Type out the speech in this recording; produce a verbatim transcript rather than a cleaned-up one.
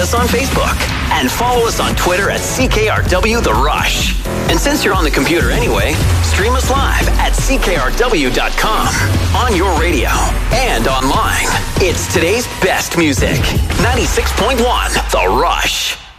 us on Facebook and follow us on Twitter at C K R W The Rush. And since you're on the computer anyway, stream us live at C K R W dot com, on your radio, and online. It's today's best music. ninety-six point one The Rush.